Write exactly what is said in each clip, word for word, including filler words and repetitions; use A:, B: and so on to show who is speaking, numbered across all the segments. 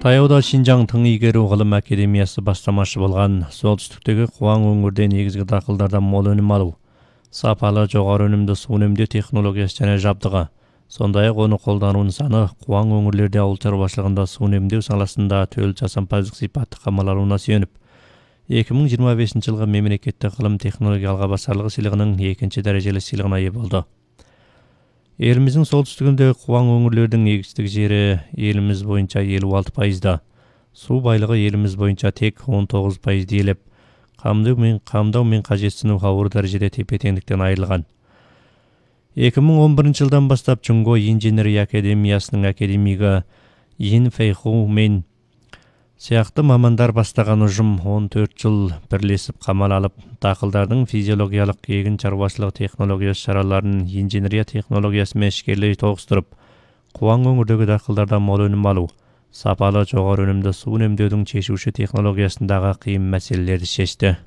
A: Таяуда Шинжаң тың игеру ғылым академиясы бастамашы болған. Солтүстіктегі Қуаң өңірде негізгі дақылдардан мол өнім алу, сапалы жоғары өнімді су үнемдеу технологиясы және жабдығы, сондай-ақ оны қолдану нысаны Қуаң өңірлерде ауыл шаруашылығында су үнемдеу саласында төл жасампаздық сипатты қамалануына сүйеніп, екі мың жиырма бесінші жылғы мемлекеттік ғылым технология алғабасарлығы сыйлығының екінші дәрежелі сыйлығына ие болды. Еліміздің солтүстігінде Қуаң өңірлердің егістік жері еліміз бойынша елу алты пайызда, су байлығы еліміз бойынша тек он тоғыз пайыз деліп, қамдау мен қамдау мен қажетсіну ауыр дәрежеде тепе-теңдіктен айырылған. екі мың он бірінші жылдан бастап Чунго инженерия академиясының академигі Ин Фэйху мен сияқты мамандар бастаған ұжым он төрт жыл бірлесіп қамал алып, дақылдардың физиологиялық егін шаруашылығы технологиясы шараларын инженерия технологиясымен ішкерлей тоғыстырып, Қуаң өңірдегі дақылдардан мол өнім алу, сапалы жоғары өнімді су үнемдеудің шешуші технологиясындағы қиын мәселелерді шешті.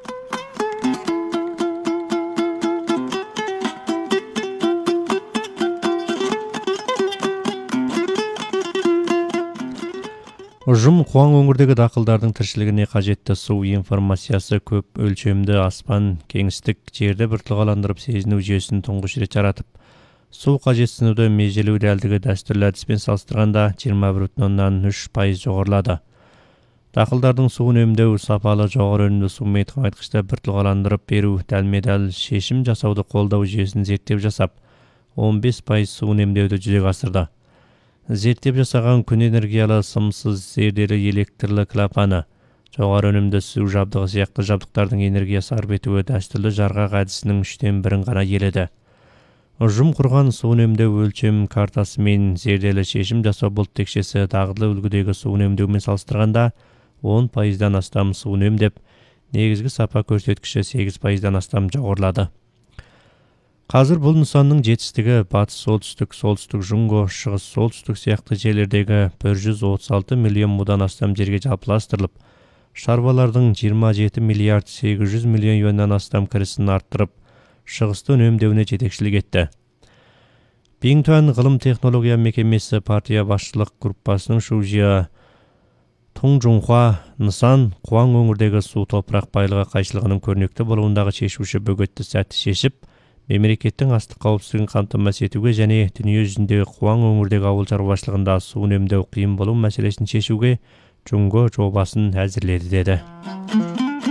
A: Ұжым Қуаң өңірдегі дақылдардың тіршілігіне қажетті су информациясы көп өлшемді аспан кеңістік жерді біртұлғаландырып сезіну жүйесін тұңғыш рет жаратып, су қажетсінуді межелеу дәлдігі дәстүрлі әдіспен салыстырғанда жиырма бір бүтін оннан үш пайыз жоғарылады. Дақылдардың су үнемдеу, сапалы жоғары өнімді сумен тыңайтқышты біртұлғаландырып беру, дәлме-дәл шешім жасауды қолдау жүйесін зерттеп жасап, он бес пайыз су үнемдеуді жүзеге асырды. Зерттеп жасаған күн энергиялы сымсыз зерделі электрлі клапаны, жоғары өнімді су жабдығы сияқты жабдықтардың энергия сарп етуі дәстүрлі жарғақ әдісінің үштен бірін ғана иеледі. Ұжым құрған су үнемдеу өлшем картасы мен зерделі шешім жасау бұл текшесі дағдылы үлгідегі су үнемдеумен салыстырғанда он пайыздан астам су үнемдеп, негізгі сапа көрсеткіші сегіз пайыздан астам жоғарылады. Қазір бұл нысанның жетістігі батыс солтүстік, солтүстік Чунго, шығыс солтүстік сияқты жерлердегі бір жүз отыз алты миллион мудан астам жерге жалпыластырылып, шаруалардың жиырма жеті миллиард сегіз жүз миллион юаннан астам кірісін арттырып, шығысты үнемдеуіне жетекшілік етті. Бингтуан ғылым технология мекемесі партия басшылық группасының шужия Тунжунхуа нысан Қуаң өңірдегі су топырақ байлығы қайшылығының көрнекті болуындағы шешуші бөгетті сәтті шешіп, мемлекеттің астық қауіпсіздігін қамтамасыз етуге және дүние жүзіндегі Қуаң өңірдегі ауыл шаруашылығында су үнемдеу қиын болу мәселесін шешуге Чунго жобасын әзірледі деді.